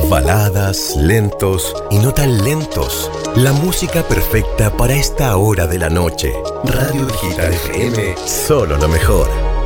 Baladas, lentos y no tan lentos. La música perfecta para esta hora de la noche. Radio Digital FM, solo lo mejor.